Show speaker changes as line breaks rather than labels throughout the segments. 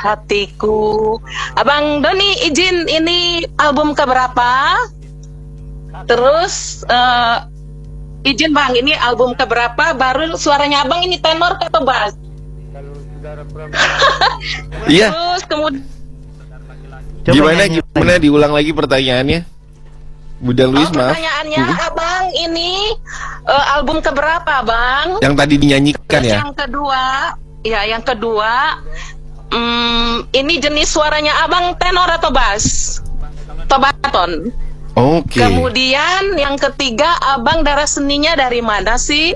hatiku. Abang Doni izin, ini album keberapa? Terus izin Bang, ini album keberapa? Baru suaranya Abang ini tenor atau bass?
Iya.
Terus kemudian
Gimana diulang lagi pertanyaannya? Bunda Luis, maaf.
Pertanyaannya Abang ini album keberapa Bang?
Yang tadi dinyanyikan ya?
Yang kedua, ini jenis suaranya Abang tenor atau bass? Atau baton?
Oke.
Kemudian yang ketiga, Abang darah seninya dari mana sih?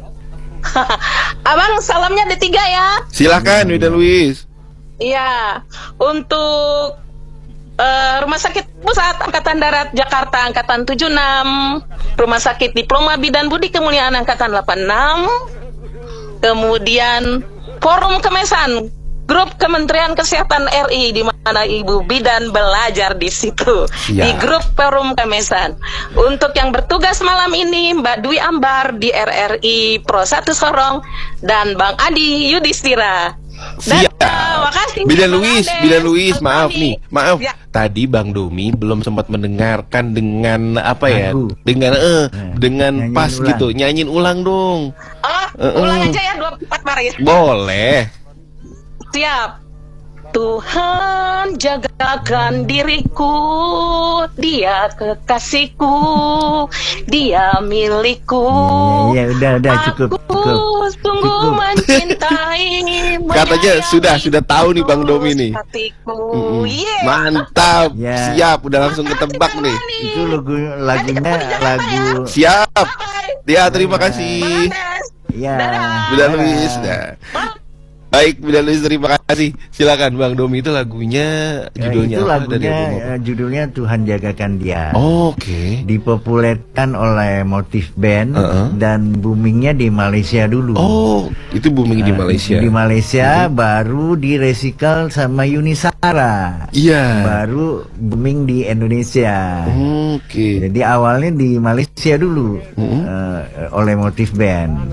Abang salamnya D3 ya.
Silakan Bunda Luis.
Iya, untuk Rumah Sakit Pusat Angkatan Darat Jakarta Angkatan 76, Rumah Sakit Diploma Bidan Budi Kemuliaan Angkatan 86, kemudian Forum Kemesan, Grup Kementerian Kesehatan RI, di mana Ibu Bidan belajar di situ,
ya,
di Grup Forum Kemesan. Untuk yang bertugas malam ini, Mbak Dwi Ambar di RRI Pro 1 Sorong, dan Bang Adi Yudhistira.
Siap.
Makasih.
Bidan Luis, maaf nih, maaf.
Ya.
Tadi Bang Domi belum sempat mendengarkan dengan apa ya?
Lagu.
Dengan pas
ulang.
gitu. Nyanyiin ulang dong.
Ulang aja ya 24 baris.
Boleh.
Siap. Tuhan jagakan diriku, Dia kekasihku, Dia milikku.
Ya, udah cukup.
Sungguh mencintai.
Katanya sudah tahu nih Bang Domi nih.
Yeah.
Mantap.
Ya.
Siap, udah langsung ketebak nih.
Itu lagunya lagu.
Siap. Ya, terima kasih.
Ya.
Bunda Luis. Nah. Baik, Bunda Luis, terima kasih. Silakan Bang Domi, itu lagunya judulnya
itu
apa?
lagunya judulnya Tuhan Jagakan Dia.
Oke.
Dipopulerkan oleh Motif Band dan boomingnya di Malaysia dulu.
Oh, itu booming di Malaysia.
Di Malaysia baru direcycle sama Yunisara.
Iya.
Baru booming di Indonesia.
Oke.
Jadi awalnya di Malaysia dulu oleh Motif Band.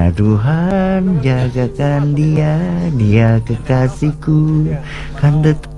Tuhan jagakan dia, dia kekasihku, kan tetap